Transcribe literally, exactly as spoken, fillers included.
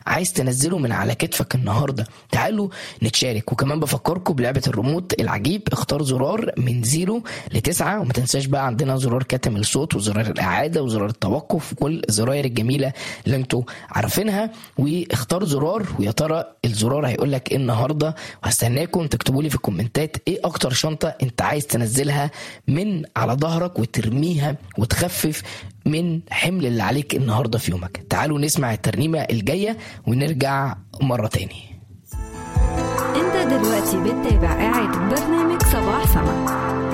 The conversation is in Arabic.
عايز تنزله من على كتفك النهاردة. تعالوا نتشارك. وكمان بفكركم بلعبة الريموت العجيب، اختار زرار من زيرو لتسعة، وما تنساش بقى عندنا زرار كتم الصوت وزرار الإعادة وزرار التوقف وكل الزراير الجميلة اللي انتوا عارفينها. واختار زرار، ويا ترى الزرار هيقولك ايه النهاردة. وهستناكم تكتبوا لي في الكومنتات ايه اكتر شنطة انت عايز تنزلها من على ظهرك وترميها وتخفف من حمل اللي عليك النهاردة في يومك. تعالوا نسمع الترنيمة الجاية ونرجع مرة تاني. انت دلوقتي بتتابع إعادة برنامج صباح سما.